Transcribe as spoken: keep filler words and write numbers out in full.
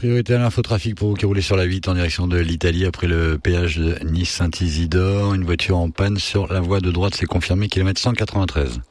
priorité à l'infotrafic pour vous qui roulez sur la huit en direction de l'Italie après le péage de Nice-Saint-Isidore. Une voiture en panne sur la voie de droite, c'est confirmé, kilomètre cent quatre-vingt-treize.